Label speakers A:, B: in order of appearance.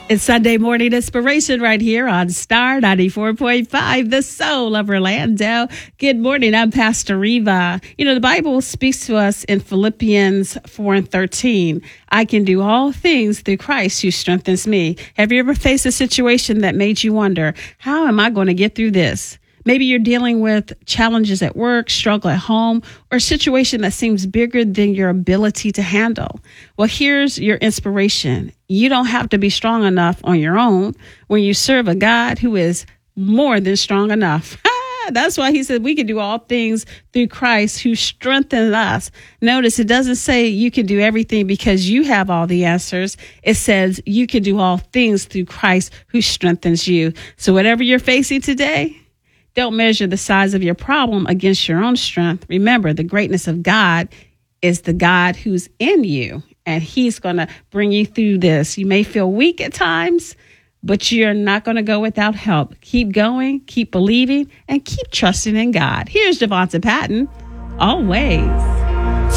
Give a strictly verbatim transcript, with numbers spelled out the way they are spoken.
A: It's Sunday morning inspiration right here on Star ninety-four point five, the soul of Orlando. Good morning. I'm Pastor Reva. You know, the Bible speaks to us in Philippians four and thirteen. I can do all things through Christ who strengthens me. Have you ever faced a situation that made you wonder, how am I going to get through this? Maybe you're dealing with challenges at work, struggle at home, or a situation that seems bigger than your ability to handle. Well, here's your inspiration. You don't have to be strong enough on your own when you serve a God who is more than strong enough. That's why he said we can do all things through Christ who strengthens us. Notice it doesn't say you can do everything because you have all the answers. It says you can do all things through Christ who strengthens you. So whatever you're facing today, don't measure the size of your problem against your own strength. Remember, the greatness of God is the God who's in you, and he's going to bring you through this. You may feel weak at times, but you're not going to go without help. Keep going, keep believing, and keep trusting in God. Here's Devonta Patton, always.